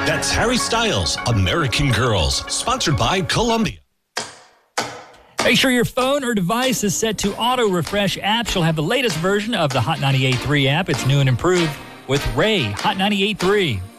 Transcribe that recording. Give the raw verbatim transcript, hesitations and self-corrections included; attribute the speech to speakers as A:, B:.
A: That's Harry Styles, American Girls, sponsored by Columbia.
B: Make sure your phone or device is set to auto-refresh apps. You'll have the latest version of the Hot ninety-eight point three app. It's new and improved with Ray, Hot ninety-eight point three.